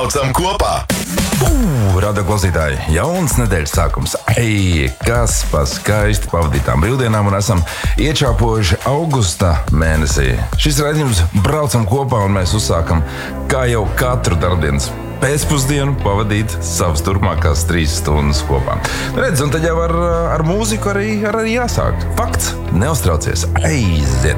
Braucam kopā! Radio klausītāji, jauns nedēļas sākums. Kas pa skaisti pavadītām brīvdienām un esam iečāpojuši augusta mēnesī. Šis raidījums Braucam kopā un mēs uzsākam, kā jau katru darbdienas pēcpusdienu, pavadīt savas turpmākās 3 stundas kopā. Redz, un tad jau ar mūziku arī jāsāk. Fakts, neuztraucies, aiziet!